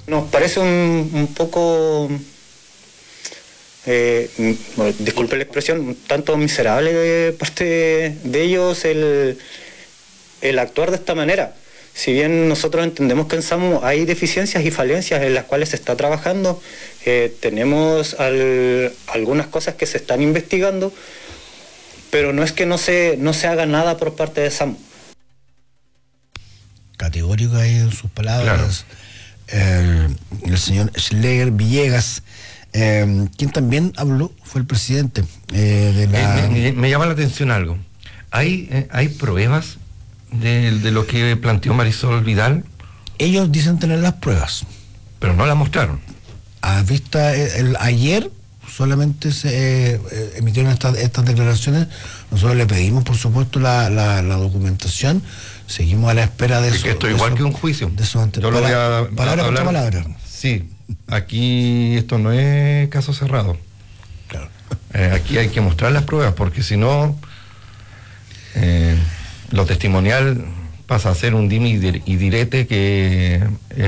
Nos parece un poco, bueno, disculpe la expresión, un tanto miserable de parte de ellos el actuar de esta manera. Si bien nosotros entendemos que en SAMU hay deficiencias y falencias en las cuales se está trabajando, tenemos algunas cosas que se están investigando, pero no es que no se haga nada por parte de SAMU. Categórico ahí en sus palabras. Claro. El señor Schleger Villegas, quien también habló, fue el presidente de la... Me llama la atención algo. ¿Hay pruebas de lo que planteó Marisol Vidal? Ellos dicen tener las pruebas, pero no las mostraron. A vista ayer solamente se emitieron estas declaraciones. Nosotros le pedimos, por supuesto, la documentación. Seguimos a la espera de eso. Que esto es igual que un juicio. De eso Yo lo voy a hablar. Palabra. Sí, aquí esto no es caso cerrado. Claro. Aquí hay que mostrar las pruebas, porque si no, lo testimonial pasa a ser un dime y direte que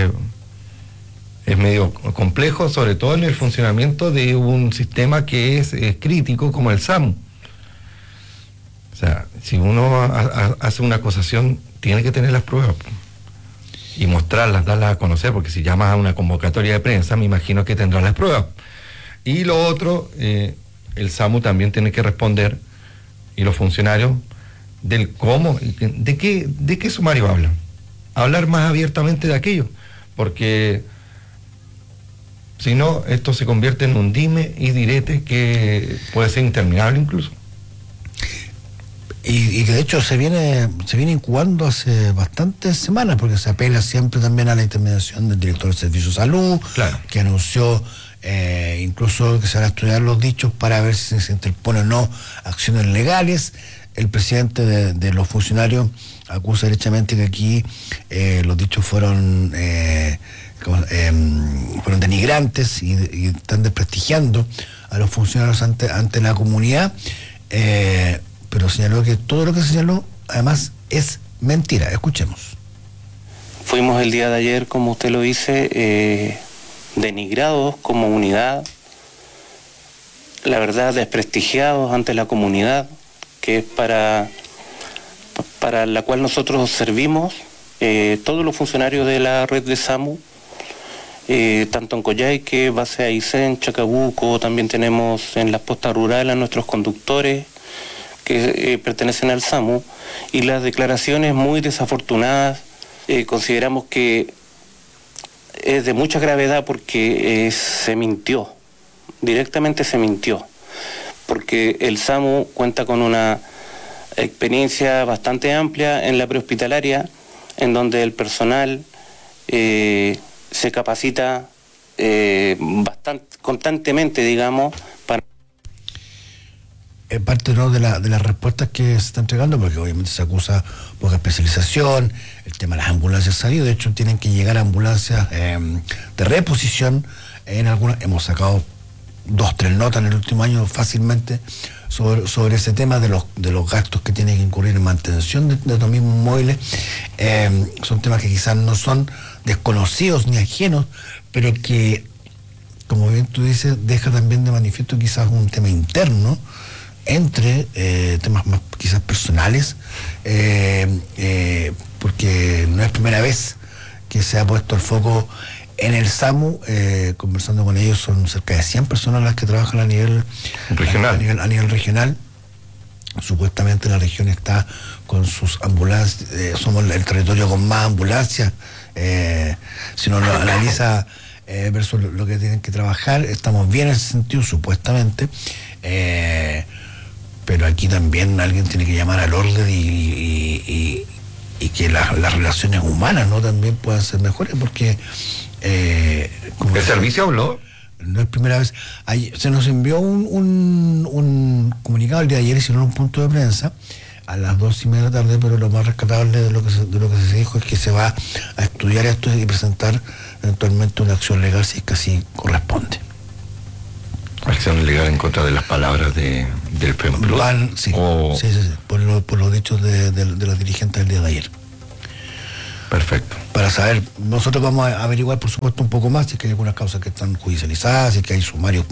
es medio complejo, sobre todo en el funcionamiento de un sistema que es crítico como el SAMU. O sea, si uno hace una acusación, tiene que tener las pruebas y mostrarlas, darlas a conocer, porque si llamas a una convocatoria de prensa, me imagino que tendrás las pruebas. Y lo otro, el SAMU también tiene que responder, y los funcionarios, del cómo, de qué sumario hablan. Hablar más abiertamente de aquello, porque si no, esto se convierte en un dime y direte que puede ser interminable incluso. Y que de hecho se viene incubando hace bastantes semanas, porque se apela siempre también a la intermediación del director del Servicio de Salud, claro, que anunció incluso que se van a estudiar los dichos para ver si se interpone o no acciones legales. El presidente de los funcionarios acusa derechamente que aquí los dichos fueron denigrantes y están desprestigiando a los funcionarios ante la comunidad. Pero señaló que todo lo que señaló, además, es mentira. Escuchemos. Fuimos el día de ayer, como usted lo dice, denigrados como unidad, la verdad, desprestigiados ante la comunidad, que es para la cual nosotros servimos, todos los funcionarios de la red de SAMU, tanto en Coyhaique, base Aysén, Chacabuco, también tenemos en las postas rurales a nuestros conductores, que pertenecen al SAMU, y las declaraciones muy desafortunadas, consideramos que es de mucha gravedad porque se mintió, directamente se mintió, porque el SAMU cuenta con una experiencia bastante amplia en la prehospitalaria, en donde el personal se capacita constantemente, digamos, para... Parte ¿no? de las respuestas que se está entregando, porque obviamente se acusa poca especialización, el tema de las ambulancias salido, de hecho tienen que llegar ambulancias de reposición, en algunas hemos sacado 2-3 notas en el último año fácilmente sobre ese tema de los gastos que tienen que incurrir en mantención de los mismos móviles. Son temas que quizás no son desconocidos ni ajenos, pero que, como bien tú dices, deja también de manifiesto quizás un tema interno entre temas más quizás personales, porque no es primera vez que se ha puesto el foco en el SAMU. Conversando con ellos, son cerca de 100 personas las que trabajan a nivel regional. A nivel regional. Supuestamente la región está con sus ambulancias, somos el territorio con más ambulancias. Si uno lo analiza versus lo que tienen que trabajar, estamos bien en ese sentido, supuestamente. Pero aquí también alguien tiene que llamar al orden y que las relaciones humanas no también puedan ser mejores, porque ¿el servicio habló? No es primera vez. Se nos envió un comunicado el día de ayer, hicieron un punto de prensa a las 2:30 de la tarde, pero lo más rescatable de lo que se dijo es que se va a estudiar esto y presentar eventualmente una acción legal si es que así corresponde. Acción legal en contra de las palabras del FEMPLUS. Sí, por los dichos de los dirigentes del día de ayer. Perfecto. para saber, nosotros vamos a averiguar por supuesto un poco más si es que hay algunas causas que están judicializadas, si es que hay sumarios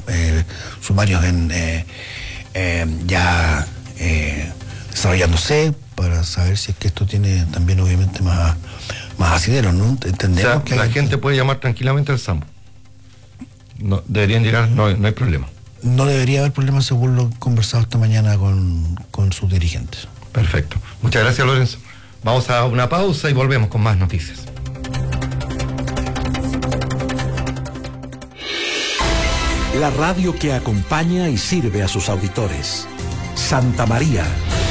ya desarrollándose, para saber si es que esto tiene también obviamente más asidero, ¿no? Entendemos, o sea, que la gente puede llamar tranquilamente al SAMU. No, deberían llegar, no hay problema. No debería haber problema según lo conversado esta mañana con sus dirigentes. Perfecto. Muchas gracias, Lorenzo. Vamos a una pausa y volvemos con más noticias. La radio que acompaña y sirve a sus auditores. Santa María.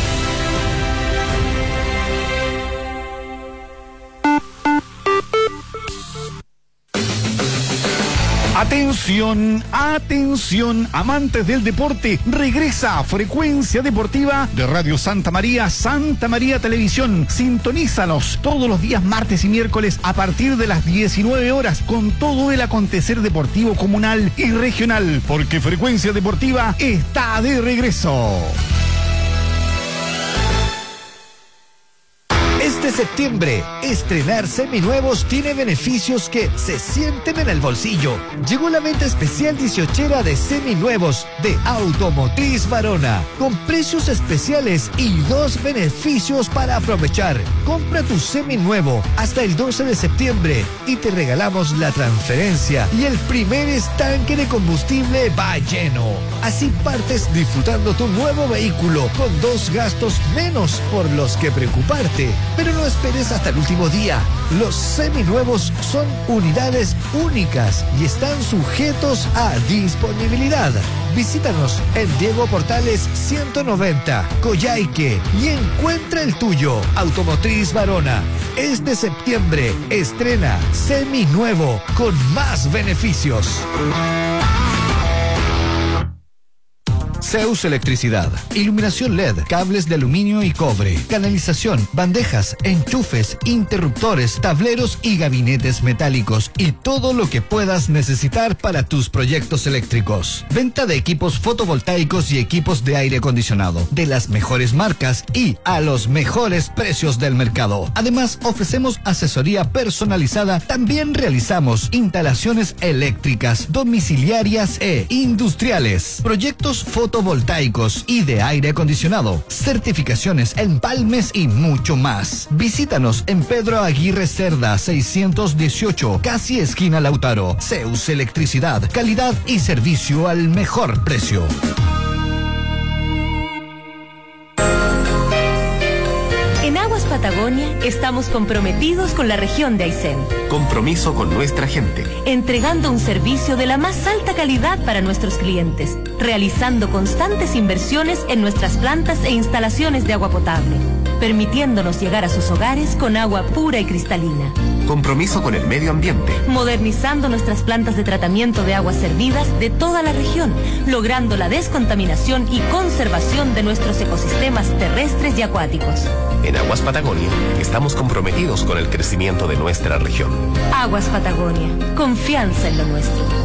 Atención, atención, amantes del deporte, regresa a Frecuencia Deportiva de Radio Santa María Televisión. Sintonízanos todos los días martes y miércoles a partir de las 19 horas con todo el acontecer deportivo comunal y regional, porque Frecuencia Deportiva está de regreso. Este septiembre, estrenar seminuevos tiene beneficios que se sienten en el bolsillo. Llegó la venta especial 18era de seminuevos de Automotriz Varona, con precios especiales y 2 beneficios para aprovechar. Compra tu seminuevo hasta el 12 de septiembre y te regalamos la transferencia y el primer estanque de combustible va lleno. Así partes disfrutando tu nuevo vehículo con 2 gastos menos por los que preocuparte. Pero no esperes hasta el último día. Los seminuevos son unidades únicas y están sujetos a disponibilidad. Visítanos en Diego Portales 190, Coyhaique, y encuentra el tuyo. Automotriz Varona. Este septiembre estrena seminuevo con más beneficios. Zeus Electricidad, iluminación LED, cables de aluminio y cobre, canalización, bandejas, enchufes, interruptores, tableros y gabinetes metálicos y todo lo que puedas necesitar para tus proyectos eléctricos. Venta de equipos fotovoltaicos y equipos de aire acondicionado de las mejores marcas y a los mejores precios del mercado. Además, ofrecemos asesoría personalizada. También realizamos instalaciones eléctricas, domiciliarias e industriales, proyectos fotovoltaicos y de aire acondicionado, certificaciones, empalmes y mucho más. Visítanos en Pedro Aguirre Cerda 618, casi esquina Lautaro. Zeus Electricidad, calidad y servicio al mejor precio. En Aguas Patagonia estamos comprometidos con la región de Aysén. Compromiso con nuestra gente. Entregando un servicio de la más alta calidad para nuestros clientes, realizando constantes inversiones en nuestras plantas e instalaciones de agua potable, permitiéndonos llegar a sus hogares con agua pura y cristalina. Compromiso con el medio ambiente. Modernizando nuestras plantas de tratamiento de aguas servidas de toda la región, logrando la descontaminación y conservación de nuestros ecosistemas terrestres y acuáticos. En Aguas Patagonia estamos comprometidos con el crecimiento de nuestra región. Aguas Patagonia, confianza en lo nuestro.